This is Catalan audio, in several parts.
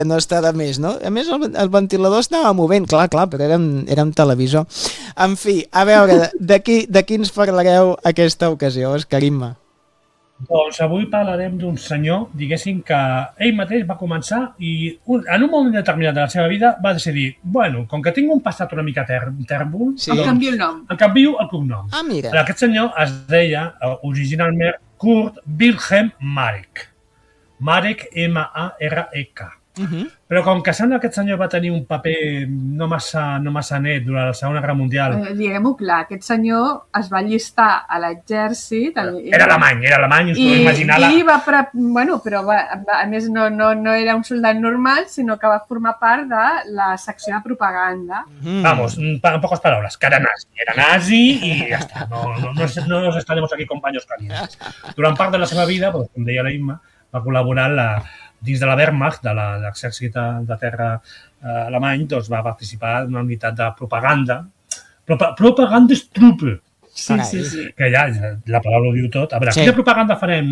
no està de més, no? A més, el ventilador estava movent, clar, però era un televisor. En fi, a veure, de qui ens parlareu aquesta ocasió, Òscar Imma? Doncs avui parlarem d'un senyor, diguéssim, que ell mateix va començar i en un moment determinat de la seva vida va decidir, bueno, com que tinc un passat una mica tèrbol, sí. Em canvio el nom. Em canvio el cognom. Ah, mira. Aquest senyor es deia originalment Kurt Wilhelm Marek. Marek, M-A-R-E-K. Però com que sembla que aquest senyor va tenir un paper no massa net durant la Segona Guerra Mundial... Diguem-ho clar, aquest senyor es va allistar a l'exèrcit... Era alemany, us podeu imaginar... I va... Bueno, però a més no era un soldat normal, sinó que va formar part de la secció de propaganda. Vamos, en pocas palabras, que era nazi i ja està. No nos estaremos aquí compañeros calientes. Durant part de la seva vida, com deia la Imma, va col·laborar dins de la Wehrmacht, de l'exèrcit de terra alemany, doncs va participar en una unitat de propaganda. Propagandestruppe. Sí. Que ja la paraula ho diu tot. A veure, quina propaganda farem?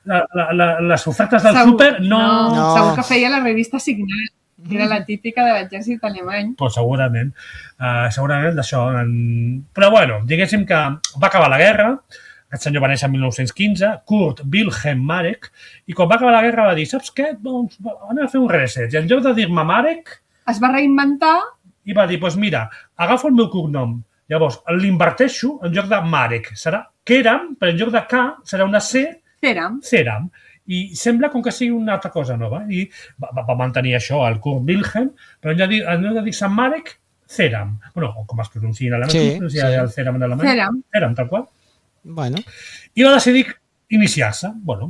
Les ofertes del súper? No. Segur que feia la revista Signal, que era la típica de l'exèrcit alemany. Pues segurament d'això. Però bueno, diguéssim que va acabar la guerra. Aquest senyor va néixer en 1915, Kurt Wilhelm Marek, i quan va acabar la guerra va dir, saps què? Doncs anem a fer un reset. I en lloc de dir-me Marek... Es va reinventar... I va dir, doncs mira, agafo el meu cognom. Llavors, l'inverteixo, en lloc de Marek serà Keram, però en lloc de K serà una C... Ceram. I sembla com que sigui una altra cosa nova. I va mantenir això, el Kurt Wilhelm, però en lloc de dir Sant Marek, Ceram. Bueno, com es pronuncia en alemany, el Ceram en alemany. Ceram, tal qual. Bueno. I va decidir iniciar-se. Bueno,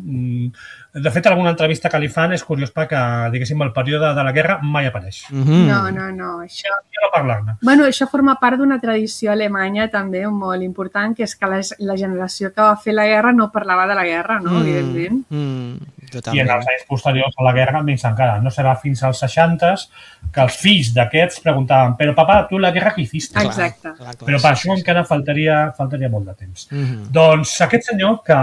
de fet, alguna entrevista que li fan és curiós perquè, diguéssim, el període de la guerra mai apareix. No. Això... Ja va parlar-ne. Bueno, això forma part d'una tradició alemanya també molt important, que és que la generació que va fer la guerra no parlava de la guerra, no? Evidentment. Totalment. I en els anys posteriors a la guerra menys encara. No serà fins als 60s que els fills d'aquests preguntaven però papa, tu la guerra què hiciste? Exacte. Però per això encara faltaria molt de temps. Doncs aquest senyor que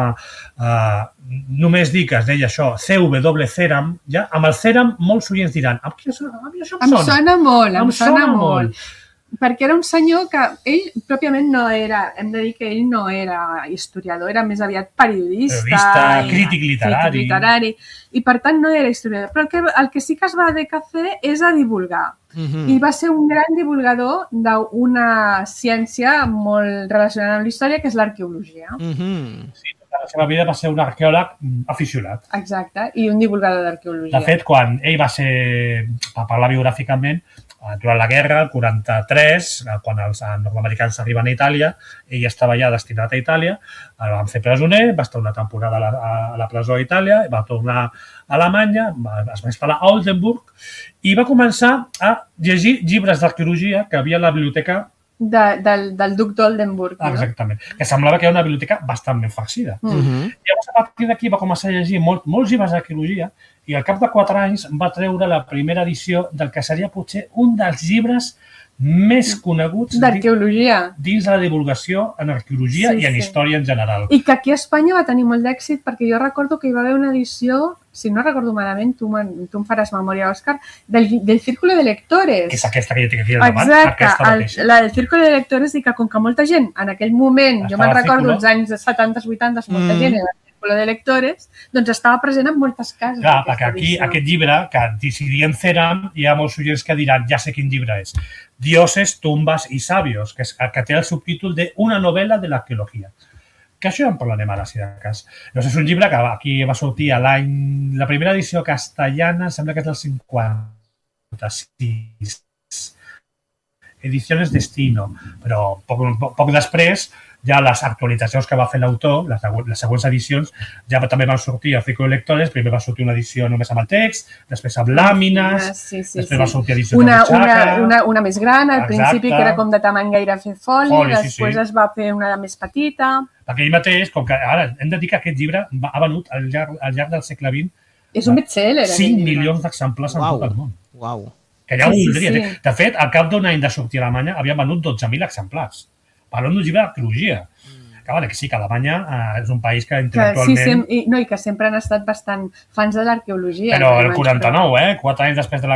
només dir que es deia això, CW Ceram, ja, amb el Ceram molts oients diran a mi això em sona molt. Perquè era un senyor que ell pròpiament no era, hem de dir que ell no era historiador, era més aviat periodista, crític literari, i per tant no era historiador. Però el que sí que es va dedicar a fer és a divulgar. I va ser un gran divulgador d'una ciència molt relacionada amb la història, que és l'arqueologia. Sí, tota la seva vida va ser un arqueòleg aficionat. Exacte, i un divulgador d'arqueologia. De fet, quan ell va ser, per parlar biogràficament, durant la guerra, el 43, quan els nord-americans arriben a Itàlia, ell estava ja destinat a Itàlia, el van fer presoner, va estar una temporada a la presó a Itàlia, va tornar a Alemanya, es va instal·lar a Oldenburg i va començar a llegir llibres d'arqueologia que havia a la biblioteca del duc d'Oldenburg. Exactament, que semblava que era una biblioteca bastant ben farcida. Llavors, a partir d'aquí va començar a llegir molts llibres d'arqueologia i al cap de 4 anys va treure la primera edició del que seria potser un dels llibres més coneguts d'arqueologia dins de la divulgació en arqueologia i en història en general. I que aquí a Espanya va tenir molt d'èxit perquè jo recordo que hi va haver una edició, si no recordo malament, tu em faràs memòria, Òscar, del Círculo de Lectores. Que és aquesta que jo tinc aquí al davant. Exacte, la del Círculo de Lectores, i que com que molta gent en aquell moment, jo me'n recordo els anys 70, 80, molta gent era de Lectores, doncs estava present en moltes cases. Clar, perquè aquí aquest llibre, que si diem Ceram, hi ha molts oients que diran, ja sé quin llibre és, Dioses, tumbas y sabios, que té el subtítol de Una novela de l'arqueologia. Que això ja en parlarem ara, si de cas. Llavors, és un llibre que aquí va sortir l'any... La primera edició castellana sembla que és del 56. Ediciones Destino. Però poc després, ja les actualitzacions que va fer l'autor, les següents edicions, ja també van sortir a Círculo de Lectores. Primer va sortir una edició només amb el text, després amb làmines, després va sortir edició de butxaca. Una més gran, al principi, que era com de tamany gaire fer foli, després es va fer una més petita. Perquè ell mateix, com que ara hem de dir que aquest llibre ha venut al llarg del segle XX és un best-seller. 5 milions d'exemplars en tot el món. Uau. Que ja ho voldria. De fet, al cap d'un any de sortir a Alemanya havien venut 12.000 exemplars. Parlem d'un llibre d'arqueologia. que, vale, que sí, que Alemanya és un país que Sí, intel·lectualment... i que sempre han estat bastant fans de l'arqueologia. Però el 49, 4 anys després de la